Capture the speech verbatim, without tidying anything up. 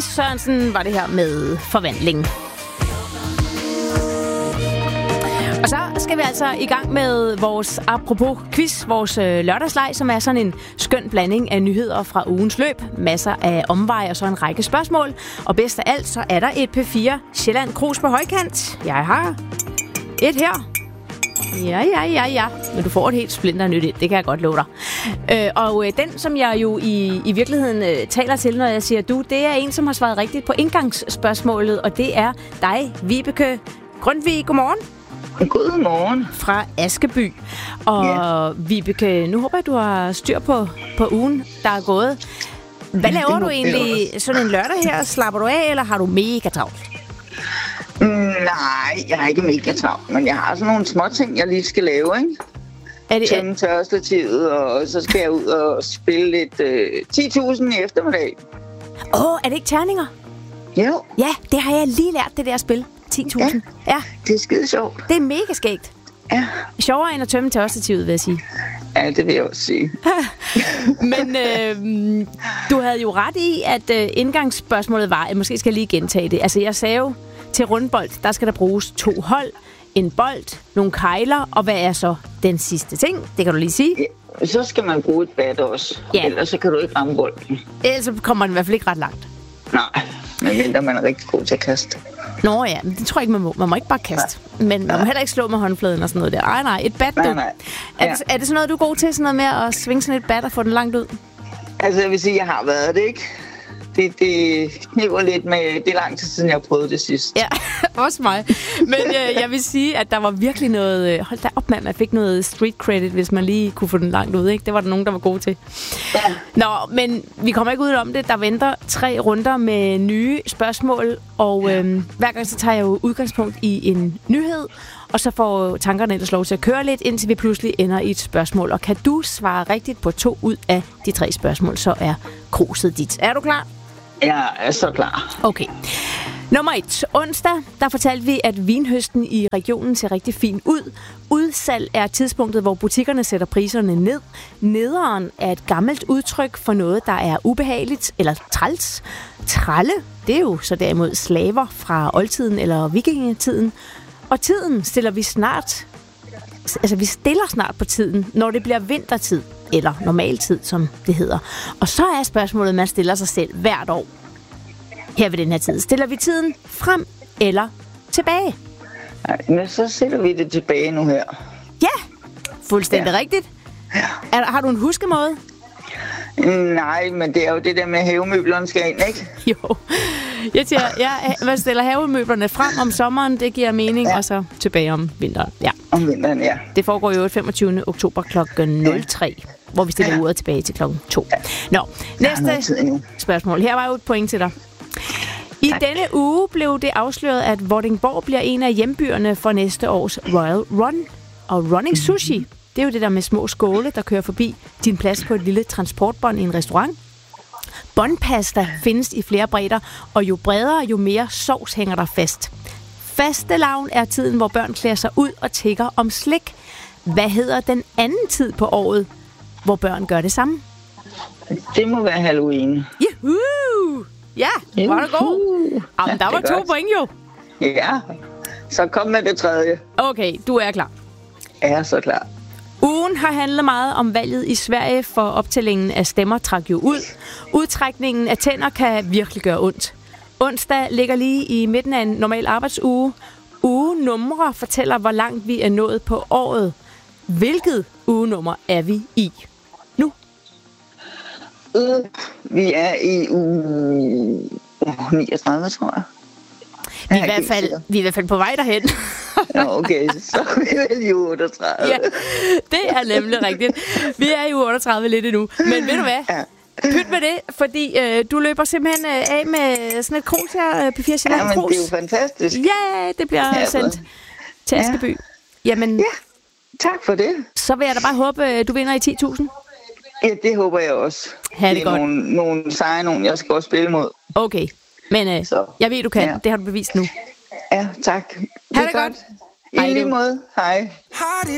Lis Sørensen var det her med Forvandling. Og så skal vi altså i gang med vores apropos quiz, vores øh, lørdagsleg, som er sådan en skøn blanding af nyheder fra ugens løb, masser af omveje og så en række spørgsmål. Og bedst af alt, så er der et P fire Sjælland Krus på højkant. Jeg har et her. Ja, ja, ja, ja. Men du får et helt splinter nyt et, det kan jeg godt love dig. Øh, og øh, den, som jeg jo i, i virkeligheden øh, taler til, når jeg siger du, det er en, som har svaret rigtigt på indgangsspørgsmålet, og det er dig, Vibeke Grundtvig. Godmorgen. Godmorgen. Fra Askeby. Og ja. Vibeke, nu håber jeg, du har styr på, på ugen, der er gået. Hvad laver du egentlig sådan en lørdag her? Slapper du af, eller har du mega travlt? Mm, nej, jeg har ikke mega travlt, men jeg har sådan nogle små ting, jeg lige skal lave, ikke? Er det, Tømme tørrestativet, og så skal jeg ud og spille lidt øh, ti tusind i eftermiddag. Åh, oh, er det ikke terninger? Jo. Ja, det har jeg lige lært, det der spil. ti tusind. Ja. ja. Det er skide sjovt. Det er mega skægt. Ja. Sjovere end at tømme tørrestativet, vil jeg sige. Ja, det vil jeg også sige. Men øh, du havde jo ret i, at øh, indgangsspørgsmålet var, at måske skal jeg lige gentage det. Altså, jeg sagde jo, til rundbold, der skal der bruges to hold, en bold, nogle kegler, og hvad er så den sidste ting? Det kan du lige sige. Ja, så skal man bruge et bat også, ja. Ellers så kan du ikke ramme bolden. Ellers kommer den i hvert fald ikke ret langt. Nej, medmindre man er rigtig god til at kaste. Nå ja, men det tror jeg ikke, man må. Man må ikke bare kaste. Nej. Men man må heller ikke slå med håndfladen og sådan noget der. Ej nej, et bat, nej, du. Nej. Ja. Er, det, er det sådan noget, du er god til? Sådan noget med at svinge sådan et bat og få den langt ud? Altså, jeg vil sige, jeg har været det, ikke? Det, det kniver lidt med, det er lang tid siden, jeg har prøvet det sidst. Ja, også mig. Men øh, jeg vil sige, at der var virkelig noget... Hold da op, mand. Man fik noget street credit, hvis man lige kunne få den langt ud, ikke? Det var der nogen, der var gode til. Ja. Nå, men vi kommer ikke ud om det. Der venter tre runder med nye spørgsmål, og øh, hver gang så tager jeg jo udgangspunkt i en nyhed, og så får tankerne ellers lov til at køre lidt, indtil vi pludselig ender i et spørgsmål. Og kan du svare rigtigt på to ud af de tre spørgsmål, så er kruset dit. Er du klar? Jeg er så klar. Okay. Nummer et. Onsdag, der fortalte vi, at vinhøsten i regionen ser rigtig fint ud. Udsalg er tidspunktet, hvor butikkerne sætter priserne ned. Nederen er et gammelt udtryk for noget, der er ubehageligt eller træls. Tralle, det er jo så derimod slaver fra oldtiden eller vikingetiden. Og tiden stiller vi snart, altså vi stiller snart på tiden, når det bliver vintertid, eller normaltid, som det hedder. Og så er spørgsmålet, man stiller sig selv hvert år. Her ved den her tid. Stiller vi tiden frem eller tilbage? Nej, men så sætter vi det tilbage nu her. Ja, fuldstændig ja. rigtigt. Ja. Er, har du en huskemåde? Nej, men det er jo det der med havemøblerne skal ind, ikke? Jo. Jeg siger, ja, man stiller havemøblerne frem om sommeren, det giver mening, ja. Og så tilbage om vinteren. Ja. Om vinteren, ja. Det foregår jo femogtyvende oktober klokken nul tre, ja. Hvor vi stiller ja. uret tilbage til klokken to. Ja. Nå, næste spørgsmål. Her var jo et point til dig. I tak. Denne uge blev det afsløret, at Vordingborg bliver en af hjembyerne for næste års Royal Run. Og Running Sushi, det er jo det der med små skåle, der kører forbi din plads på et lille transportbånd i en restaurant. Båndpasta findes i flere bredder, og jo bredere, jo mere sovs hænger der fast. Fastelavn er tiden, hvor børn klæder sig ud og tigger om slik. Hvad hedder den anden tid på året, hvor børn gør det samme? Det må være Halloween. Juhu! Ja, var det god. Jamen, der var to godt. Point jo. Ja, så kom med det tredje. Okay, du er klar. Jeg er så klar. Ugen har handlet meget om valget i Sverige, for optællingen af stemmer trak jo ud. Udtrækningen af tænder kan virkelig gøre ondt. Onsdag ligger lige i midten af en normal arbejdsuge. Ugenumre fortæller, hvor langt vi er nået på året. Hvilket ugenummer er vi i nu? Uh, vi er i uge niogtredive, tror jeg. Vi er, i hvert fald, vi er i hvert fald på vej derhen. Nå, okay, så er vi vel i otteogtredive. Ja, det er nemlig rigtigt. Vi er i otteogtredive lidt endnu. Men ved du hvad? Ja. Pyt med det, fordi øh, du løber simpelthen øh, af med sådan et krus her, P fire Sjælland Krus. Ja, men krus. det er jo fantastisk. Ja, det bliver ja, sendt til Askeby. Ja. Jamen, ja, tak for det. Så vil jeg da bare håbe, du vinder i ti tusind. Ja, det håber jeg også. Ha' det, det er godt. nogle, nogle seje, nogle jeg skal også spille mod. Okay, men øh, jeg ved, du kan. Ja. Det har du bevist nu. Ja, tak. Ha' det, det godt. godt. I lige måde. Hej.